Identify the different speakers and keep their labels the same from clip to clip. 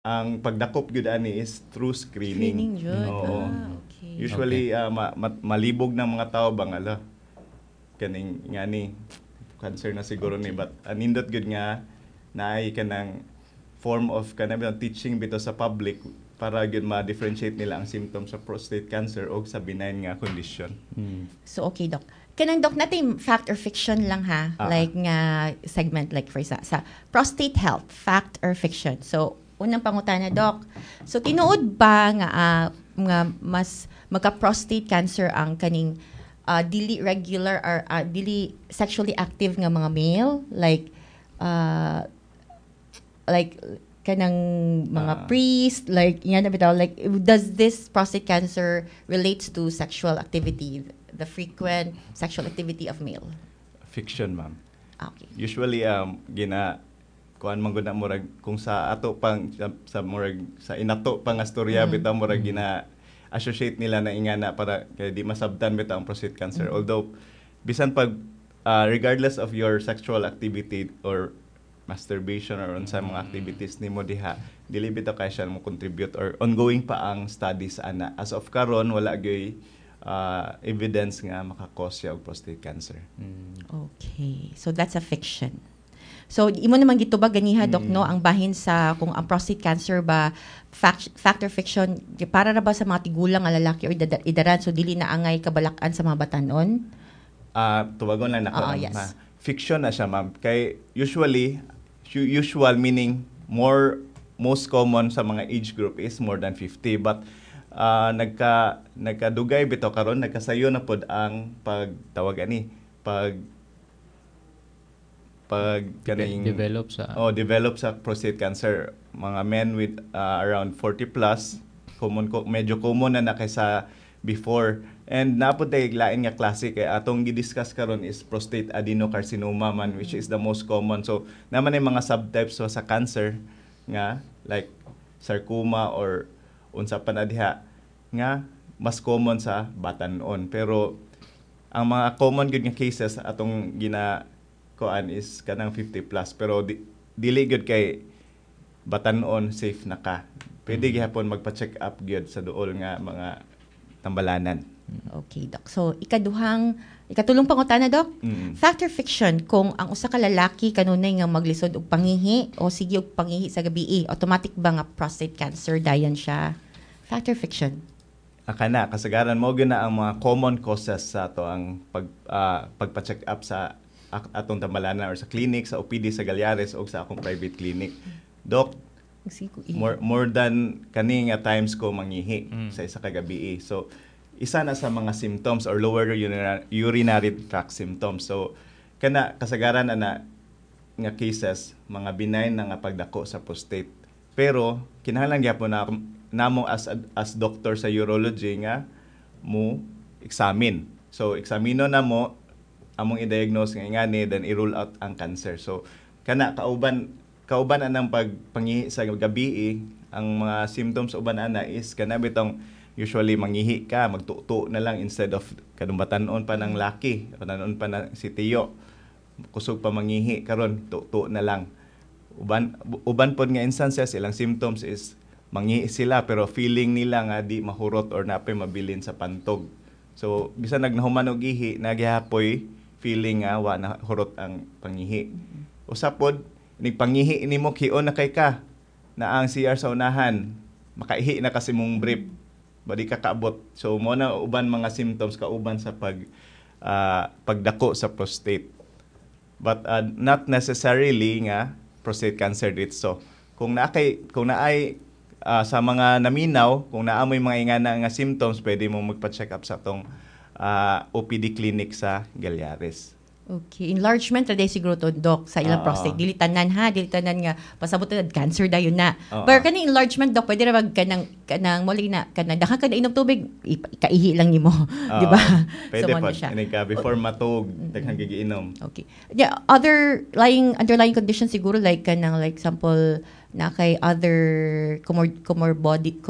Speaker 1: Ang pagdakop gyud ani is through
Speaker 2: Screening
Speaker 1: screening.
Speaker 2: jud.
Speaker 1: Oo.
Speaker 2: Okay.
Speaker 1: Usually malibog ng mga tao bang ala kaning nga ni cancer na siguro ni but nindot gyud nga naay kanang form of kanang teaching bito sa public para gyud ma-differentiate nila ang symptoms sa prostate cancer o sa benign nga condition.
Speaker 2: So, okay, Doc. Kanang, Doc, natin fact or fiction lang ha? Like nga segment, like for sa prostate health, fact or fiction. So, unang pangutana, Doc. So, tinuod ba nga mas magka-prostate cancer ang kaning dili regular or dili sexually active nga mga male? Like kanang mga priest, like, yan na bitaw, like, does this prostate cancer relates to sexual activity, the frequent sexual activity of male?
Speaker 1: Fiction, ma'am.
Speaker 2: Okay.
Speaker 1: Usually kuan man gud na murag kung sa ato pang sa murag sa inato pang astorya bitaw murag gina associate nila na ingana para kay di masabtan bitaw ang prostate cancer. Although bisan pag regardless of your sexual activity or masturbation or unsa mga activities nimo diha, dili bitaw kay siya mo contribute or ongoing pa ang studies ana. As of karon wala gyud evidence nga maka-cause siya og prostate cancer.
Speaker 2: Okay. So that's a fiction. So imo naman gitubag ganiha, Doc, no, ang bahin sa kung ang prostate cancer ba fact or fiction para ra ba sa mga tigulang nga lalaki o idaran, so dili na angay kabalakan sa mga batanon?
Speaker 1: Tuwagon lang nako.
Speaker 2: Yes.
Speaker 1: Fiction na siya, ma'am. Kay usual meaning most common sa mga age group is more than 50 but nagkadugay bitaw karon nagkasayo na pod ang pagtawag ani pag kaning develop sa prostate cancer mga men with around 40 plus medyo common na kaysa before. And napod tay lain nga klase kay atong gidiscuss karon is prostate adenocarcinoma man, which is the most common. So naman ay mga subtypes sa cancer nga like sarcoma or unsa pa na diha nga mas common sa batanon. Pero ang mga common gyud nga cases atong koan is kanang 50 plus, pero dili gyud kay batanon safe na ka. Pwede gihapon magpa-check up gyud sa duol nga mga tambalanan.
Speaker 2: Okay, Doc. So, ikatulong pangutana, Doc. Fact or fiction kung ang usa ka lalaki kanunay nga maglisod og pangihi o sige og pangihi sa gabi, automatic ba nga prostate cancer dayon siya? Fact or fiction?
Speaker 1: Akana kasagaran mo gyud na ang mga common causes sa ato ang pagpa-check up sa atong tambalanan or sa clinic, sa OPD sa Galyares o sa akong private clinic. Doc, more than kani nga times ko mangihi sa isa ka gabi. So isa na sa mga symptoms or lower urinary tract symptoms. So kana kasagaran na nga cases mga benign na nga pagdako sa prostate. Pero kinahanglan gyapon na namo as doctor sa urology nga mo examine. So eksamino na mo among i-diagnose nga ingani then i-rule out ang cancer. So kana kauban anang pagpangihi sa gabi, ang mga symptoms uban ana is kana bitong usually mangihi ka, magtuto na lang instead of kadumbatanon pa ng laki, pananon pa na si Tiyo. Kusog pa mangihi karon tuto na lang. Uban pod nga instances ilang symptoms is mangihi sila pero feeling nila nga di mahurot or napay mabilin sa pantog. So bisan nagnahuman og ihi, nagyapoy feeling nga wa na hurot ang pangihi. Usa pod nigpangihi nimo kion na kay ka na ang CR sa unahan, makaihi na kasi mong brief. Badi ka kaabot. So mo na uban mga symptoms kauban sa pagdako sa prostate. But not necessarily nga prostate cancer dito. Kung naay sa mga naminaw, kung naamoy mga ingana nga symptoms, pwede mo magpa-check up sa tong OPD clinic sa Galyares.
Speaker 2: Okay, enlargement ra day siguro to, Doc, sa ilang prostate. Dili tanan nga pasabot na cancer dayon na. Pero kani enlargement, Doc, pwede ra bag kanang muli na daghang ka inom tubig, ikaihi lang nimo, di ba?
Speaker 1: Pwede so, pa siya. Before matug, daghang gigiinom.
Speaker 2: Okay. Yeah, underlying conditions siguro like kanang like example na kay other comorbidities.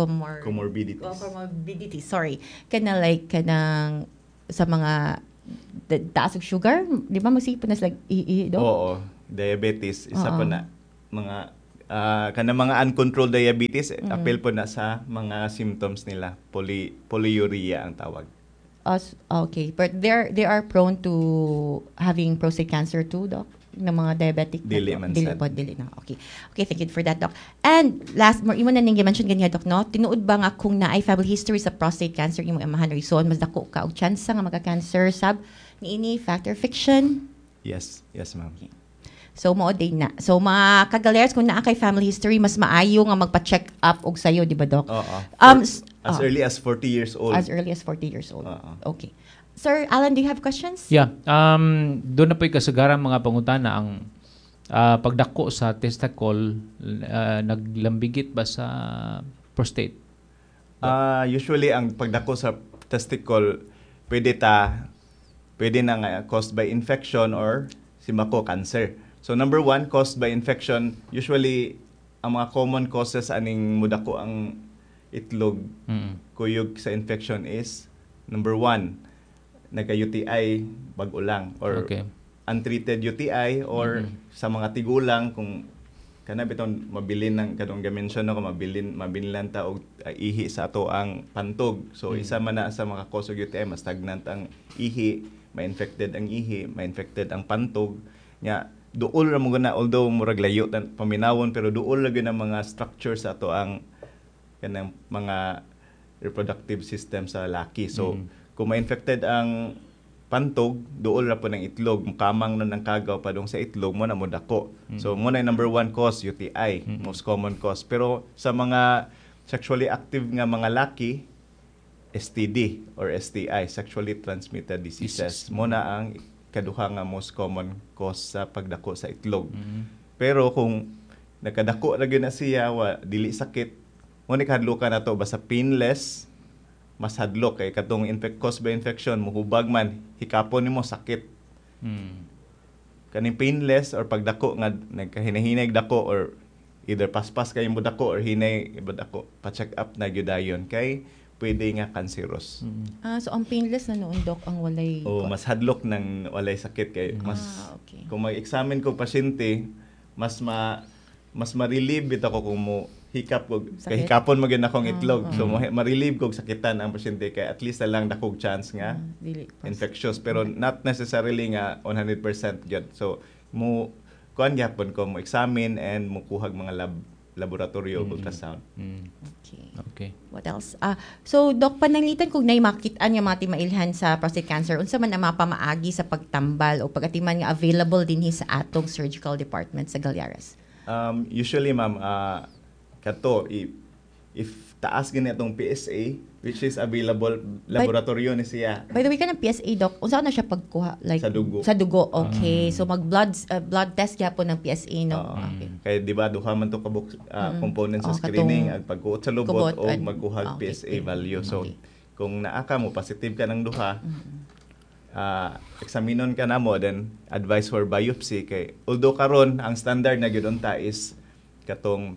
Speaker 2: Sorry. Kanang sa mga taas og sugar, di ba magsipon na like
Speaker 1: Oo, diabetes isa pa na mga kanang mga uncontrolled diabetes, appeal po na sa mga symptoms nila. Polyuria ang tawag.
Speaker 2: Okay, but they are prone to having prostate cancer too, Doc? Ng mga diabetic?
Speaker 1: Dili man sad.
Speaker 2: Dili na. Okay. Okay, thank you for that, Doc. And last, more imo na ning mention ganyan, Doc, no? Tinuod ba nga kung naay family history sa prostate cancer imong amahan reason mas dako ka og chance nga magka-cancer sab niini factor fiction?
Speaker 1: Yes, ma'am.
Speaker 2: Okay. So mao din na. So mga kagaleros kung naa kay family history mas maayo nga magpa-check up og sayo, di ba, Doc?
Speaker 1: Oo. As
Speaker 2: Oh.
Speaker 1: early as 40 years old.
Speaker 2: As early as 40 years old.
Speaker 1: Oo.
Speaker 2: Okay. Sir Alan, do you have questions?
Speaker 3: Yeah. Doon na po'y kasagaran mga pangutana ang pagdako sa testicle, naglambigit ba sa prostate?
Speaker 1: Usually ang pagdako sa testicle pwede na nga caused by infection or simako cancer. So number 1, caused by infection. Usually ang mga common causes aning mudako ang itlog kuyog sa infection is number 1, nagka-UTI bag-o lang or untreated UTI or sa mga tigulang kung kana biton mabilin ng kadong ga-mention ako mabilin ta og ihi sa ato ang pantog. So isa man na sa mga cause og UTI, mas stagnant ang ihi, ma-infected ang ihi, ma-infected ang pantog. Nya duol ra mo guna, although murag layo paminawon, pero duol ra gyud ang mga structure sa ato ang kanang mga reproductive system sa lalaki. So kung ma-infected ang pantog, duol ra po ng itlog, mukamang nun ng kagaw padung sa itlog mo na mo dako. So mo na number 1 cause, UTI, most common cause. Pero sa mga sexually active nga mga laki, STD or STI, sexually transmitted diseases, mo na ang kaduha nga most common cause sa pagdako sa itlog. Pero kung nakadako ra gyud na siya, dili sakit, mo ni kahadlokan nato basta painless, mas hadlok kay katong caused by infection, muhubag man, hikapon nimo sakit. Kaning painless or pagdako nga nagkahinahinay dako or either paspas kay mo dako or hinay dako, pa-check up na gyud dayon kay pwede nga cancerous.
Speaker 2: So ang painless na noon, Doc, ang walay...
Speaker 1: Mas hadlok ng walay sakit kay mas
Speaker 2: okay.
Speaker 1: Kung mag-examine ko pasyente, mas ma-relieve bitaw ko kung mo hikap ko kay hikapon mo gyud akong itlog. So ma-relieve kog sakitan ang pasyente kay at least na lang dakog chance nga infectious, pero not necessarily nga 100% gyud. So mo kuan gyapon ko mo examine and mo kuhag mga laboratorio ultrasound.
Speaker 2: Okay. What else? So Doc, pananglitan kog nay makitaan nga mga timailhan sa prostate cancer, unsa man ang mapamaagi sa pagtambal o pagatiman nga available dinhi sa atong surgical department sa Galyares?
Speaker 1: Usually ma'am, kato if taas gani atong PSA, which is available laboratorio ni siya.
Speaker 2: By the way, kanang PSA, Doc, unsa na siya pagkuha, like
Speaker 1: sa dugo.
Speaker 2: Okay. So mag blood test gyapon ng PSA, no?
Speaker 1: Okay. Kay di ba duha man to kabuk components sa screening, ang pagkuot sa lubot o magkuhag PSA value. So kung naa ka mo positive ka ng duha, examinon ka na mo, then advice for biopsy kay although karon ang standard na gyud unta is katong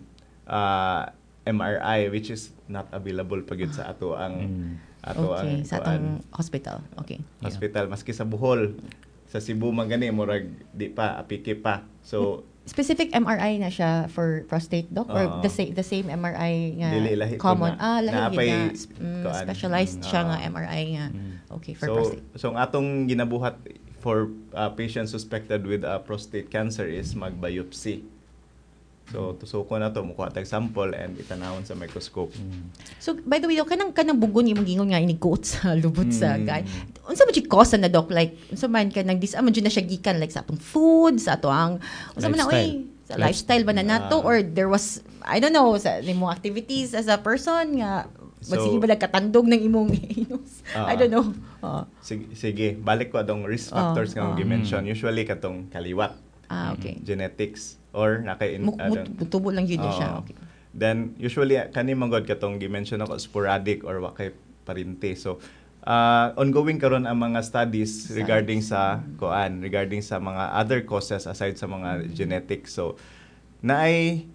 Speaker 1: MRI, which is not available pa gyud sa ato ang
Speaker 2: sa atong hospital. Okay.
Speaker 1: Hospital maski sa Bohol, sa Cebu man gani murag di pa apike pa. So
Speaker 2: specific MRI na siya for prostate, Doc, or the same MRI nga common? Lahi na specialized siya nga MRI nga. Okay, for prostate.
Speaker 1: So ang atong ginabuhat for patients suspected with prostate cancer is mag-biopsy. So tusuko na to, mukuha tag sample and itanawon sa microscope.
Speaker 2: So by the way, Doc, kanang bugon imong gingon nga iniguot sa lubot sa guy. Unsa man si cause na, Doc, like unsa man kanang man na siya gikan like sa atong food, sa ato ang unsa man na sa lifestyle ba na nato, or there was I don't know sa imong activities as a person nga magsige ba nagkatandog ng imong inos. I don't know.
Speaker 1: Sige, balik ko atong risk factors nga gi-mention. Usually katong kaliwat.
Speaker 2: Okay.
Speaker 1: Genetics or
Speaker 2: tubo lang yun siya. Okay.
Speaker 1: Then usually kani manggod katong gi-mention ako sporadic or wa kay parente. So ongoing karon ang mga studies regarding sa mga other causes aside sa mga genetics. So naay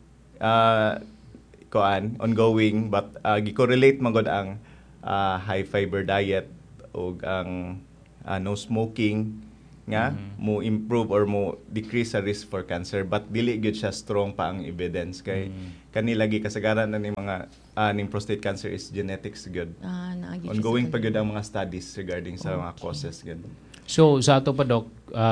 Speaker 1: ongoing, but gi-correlate manggod ang high fiber diet o ang no smoking nga mo improve or mo decrease sa risk for cancer, but dili gyud siya strong pa ang evidence kay kani lagi kasagaran na ni mga ning prostate cancer is genetics gyud. Ongoing pa gyud ang mga studies regarding sa mga causes gyud.
Speaker 3: So sa ato pa Doc,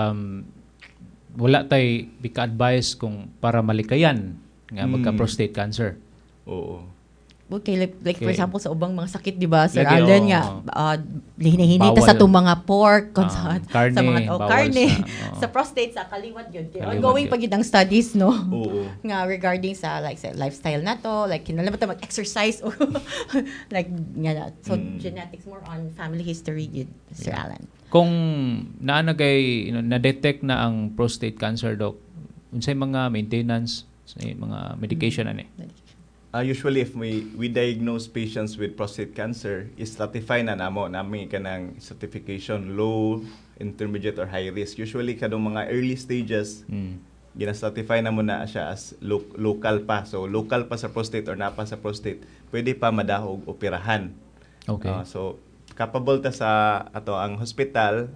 Speaker 3: wala tay bika-advise kung para malikayan nga magka-prostate cancer.
Speaker 1: Oo.
Speaker 2: Okay, like for example, sa ubang mga sakit, di ba, Sir
Speaker 3: Lagi,
Speaker 2: Allen, nga, hinahinita sa itong mga pork,
Speaker 3: karne,
Speaker 2: sa mga karne,
Speaker 3: sa
Speaker 2: sa prostate, sa kaliwat yun.
Speaker 3: Kaliwat
Speaker 2: Ongoing
Speaker 3: yun.
Speaker 2: pag yun ang studies, no?
Speaker 1: Oo.
Speaker 2: Nga regarding sa like sa lifestyle na to, like kinalaman ta mag-exercise o like nga so genetics more on family history yun, Sir Allen.
Speaker 3: Kung naanagay na-detect na ang prostate cancer, Doc, unsay mga maintenance, unsay mga medication ani?
Speaker 1: Usually, if we diagnose patients with prostate cancer, is-stratify na nami ka ng certification, low, intermediate, or high risk. Usually, kadong mga early stages, gina-stratify na mo na siya as local pa. So, local pa sa prostate or napa sa prostate, pwede pa madahog operahan.
Speaker 3: Okay.
Speaker 1: So, capable ta sa ang hospital,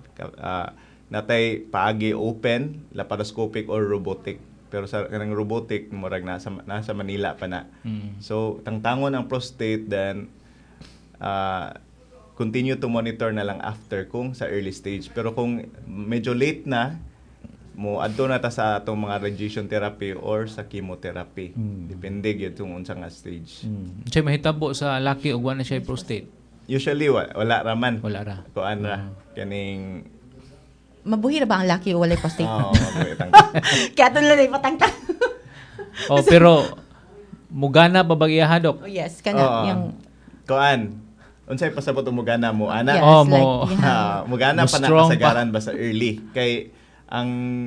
Speaker 1: natay paagi open, laparoscopic or robotic. Pero sa kanang robotic murag nasa Manila pa na. So tangtangon ang prostate, then continue to monitor na lang after kung sa early stage. Pero kung medyo late na, mo adto na ta sa atong mga radiation therapy or sa chemotherapy. Depende gyud kung unsa nga stage.
Speaker 3: Unsay mahitabo sa laki ug wala siya prostate?
Speaker 1: Usually wala raman.
Speaker 3: Wala ra.
Speaker 1: Kuan ra kaning
Speaker 2: Mabuhi ra ba ang laki o walay prostate?
Speaker 1: Oo, mabuhi tang.
Speaker 2: Kaya ito lang ipatangtang.
Speaker 3: Pero mugana pa bagyaha, Doc?
Speaker 2: Oh yes, kana yung
Speaker 1: kuan. Unsay pasabot ang mugana mo ana?
Speaker 2: Yes,
Speaker 3: mo
Speaker 1: mugana pa na kasagaran ba sa early kay ang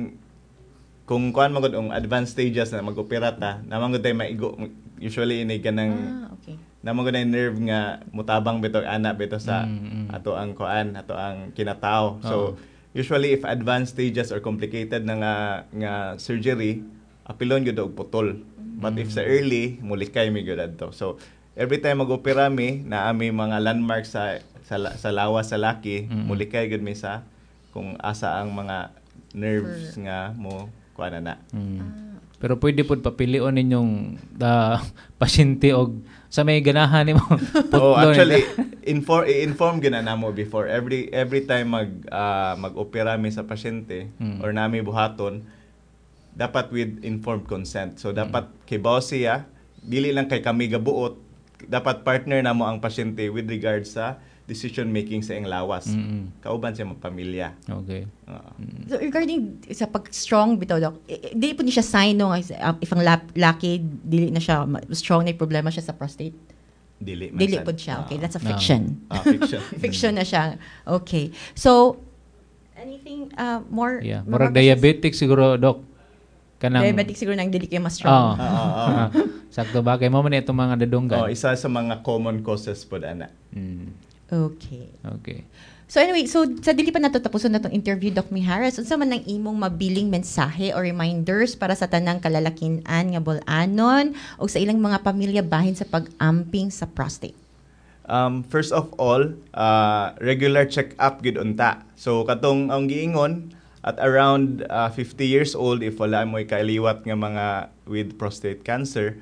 Speaker 1: kung kuan mo gud ang advanced stages na mag-opera ta, naman gud tay maigo usually ini kanang
Speaker 2: okay.
Speaker 1: Naman gud na nerve nga mutabang bitaw ana bitaw sa ato ang kuan, ato ang kinatao. So usually if advanced stages or complicated na nga surgery, apilon gyud og putol. But if sa early, mulikay mi gyud adto. So every time mag-opera mi, na ami mga landmarks sa lawas sa laki, mulikay gyud mi sa kung asa ang mga nerves nga mo kuan na.
Speaker 3: Pero pwede pud papilion ninyong pasyente og sa may ganahan nimo.
Speaker 1: Actually inform gyud na mo before every time mag-opera mi sa pasyente or nami buhaton, dapat with informed consent. So dapat kay boss siya, dili lang kay kami gabuot, dapat partner na mo ang pasyente with regards sa decision making sa iyang lawas. Kauban siya mga pamilya.
Speaker 3: Okay.
Speaker 2: So regarding sa pag-strong bitaw, Doc, dili po niya siya sign no if ang laki dili na siya strong na problema siya sa prostate.
Speaker 1: Dili
Speaker 2: po siya. Okay, that's a fiction.
Speaker 1: Fiction.
Speaker 2: Fiction na siya. Okay. So anything more?
Speaker 3: Yeah, murag diabetic siguro, Doc. Kanang
Speaker 2: diabetic siguro nang dili kayo mas strong.
Speaker 3: Sakto ba kay mo man itong mga dadunggan?
Speaker 1: Isa sa mga common causes po ana.
Speaker 2: Okay. So anyway, so sa dili pa natatapuson na tong interview, Doc Mijares, unsa man ang imong mabiling mensahe or reminders para sa tanang kalalakin-an nga bul-anon o sa ilang mga pamilya bahin sa pag-amping sa prostate?
Speaker 1: First of all, regular check-up gid unta. So katong ang giingon at around 50 years old, if wala mo'y kailiwat nga mga with prostate cancer,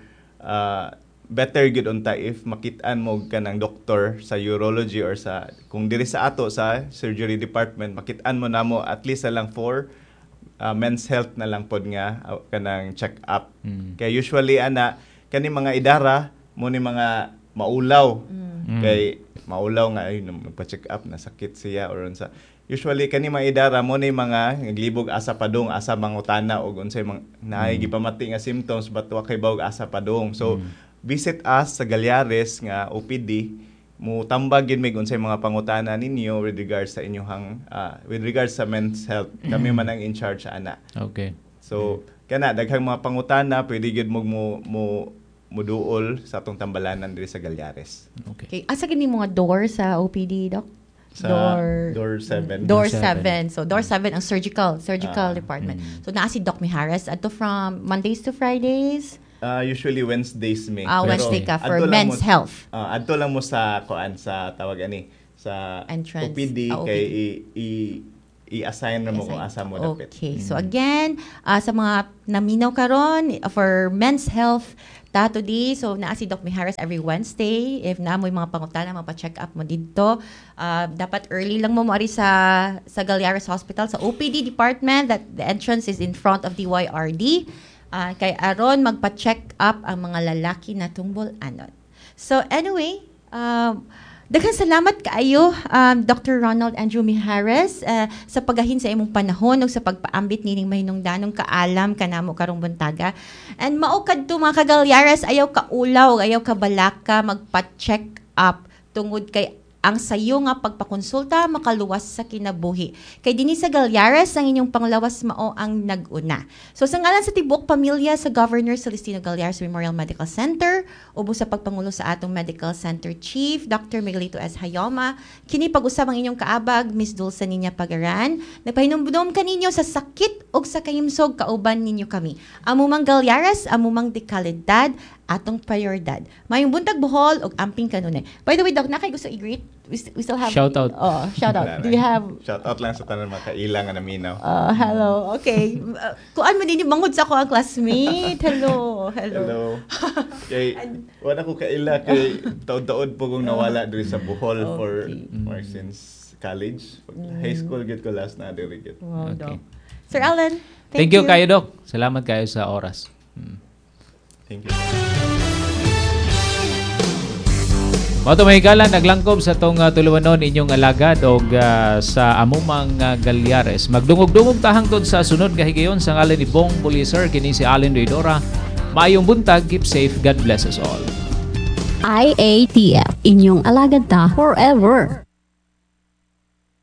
Speaker 1: better gid unta if makitaan mo kanang doktor sa urology or sa kung diri sa ato sa surgery department, makitaan mo namo at least lang for men's health na lang pod nga kanang check up. Kay usually ana kani mga idara mo ni mga maulaw. Kay maulaw nga ay magpa-check up na sakit siya or unsa. Usually kani mga idara mo ni mga naglibog asa padung, asa mangutana og unsay naay gipamati nga symptoms but wa kay bawog asa padung. So visit us sa Galyares nga OPD, mo tambag yun may unsay mga pangutana ninyo with regards sa inyong with regards sa men's health. Kami man ang in charge sa ana.
Speaker 3: Okay.
Speaker 1: So kana daghang mga pangutana pwede gyud mo duol sa atong tambalanan diri sa Galyares.
Speaker 2: Okay. Asa gini mga door sa OPD, Doc?
Speaker 1: Sa door 7.
Speaker 2: Door 7. So door 7 ang surgical department. So naa si Doc Mijares adto from Mondays to Fridays.
Speaker 1: Usually Wednesdays may.
Speaker 2: Wednesday ka for men's health.
Speaker 1: Adto lang mo sa kuan sa tawag ani sa
Speaker 2: entrance.
Speaker 1: OPD kay i-assign na mo kung asa mo dapit.
Speaker 2: Okay. So again, sa mga naminaw karon for men's health today, so naa si Doc Mijares every Wednesday. If naamoy mga pangutana, mapa-check up mo dito. Dapat early lang mo moari sa Galyares Hospital, sa OPD department, that the entrance is in front of the YRD. Kay aron magpa-check up ang mga lalaki na tungbol anon. So anyway, daghang salamat kaayo, Dr. Ronald Andrew Mijares, sa pagahin sa imong panahon ug sa pagpaambit nining mahinungdanong kaalam kanamo karong buntaga. And mao kadto mga kagalyares, ayaw ka ulaw, ayaw ka balaka, magpa-check up tungod kay ang sayo nga pagpakonsulta makaluwas sa kinabuhi. Kay dinhi sa Galyares ang inyong panglawas mao ang nag-una. So sa ngalan sa tibok pamilya sa Governor Celestino Galyares Memorial Medical Center, ubo sa pagpangulo sa atong Medical Center Chief Dr. Miguelito S. Hayoma, kini pag-usab ang inyong kaabag Miss Dulce Niña Pagaran. Nagpahinumdum kaninyo sa sakit ug sa kayimsog kauban ninyo kami. Amumang Galyares, amumang dekalidad, atong prioridad. Mayong buntag Bohol ug amping kanunay. By the way, Doc, nakay gusto i-greet? We still have...
Speaker 3: Shout out.
Speaker 2: Oh, shout out. Do we have...
Speaker 1: Shout out lang sa tanan mga kailang nga naminaw.
Speaker 2: Hello. Okay. Kuan mo din bangod sa ako ang classmate. Hello.
Speaker 1: Hello. Kay wala ko kaila kay taod-taod po kong nawala diri sa Bohol for since college. High school gid ko last na diri gid.
Speaker 2: Wow,
Speaker 3: Okay.
Speaker 2: Doc. Sir Alan,
Speaker 3: Thank you kayo, Doc. Salamat kayo sa oras.
Speaker 1: Thank you.
Speaker 3: Mato mahigala naglangkob sa tong tulumanon inyong alagad og sa amumang Galyares. Magdungog-dungog ta hangtod sa sunod nga higayon sa ngalan ni Bong Buliser kini si Allen Doidora. Maayong buntag, keep safe. God bless us all.
Speaker 4: IATF, inyong alagad ta forever.